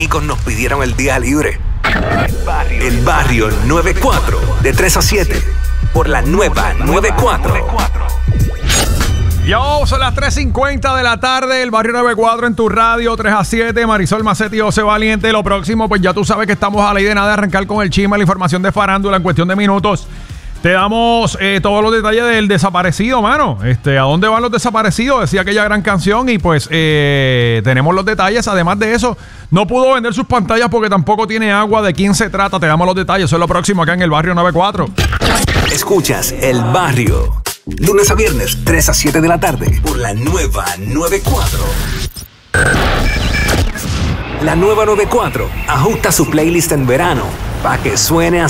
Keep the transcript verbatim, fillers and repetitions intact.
nos pidieron el día libre. El barrio, el barrio noventa y cuatro, de tres a siete, por la nueva noventa y cuatro. Yo, son las tres cincuenta de la tarde, el barrio noventa y cuatro en tu radio, tres a siete, Marisol Macetti y José Valiente. Lo próximo, pues ya tú sabes que estamos a la idea de nada de arrancar con el chisme, la información de farándula en cuestión de minutos. Te damos eh, todos los detalles del desaparecido, mano. Este, ¿a dónde van los desaparecidos? Decía aquella gran canción y pues eh, tenemos los detalles. Además de eso, no pudo vender sus pantallas porque tampoco tiene agua. ¿De quién se trata? Te damos los detalles. Eso es lo próximo acá en el barrio noventa y cuatro. Escuchas El Barrio, lunes a viernes, tres a siete de la tarde, por la nueva noventa y cuatro. La nueva noventa y cuatro ajusta su playlist en verano para que suene así.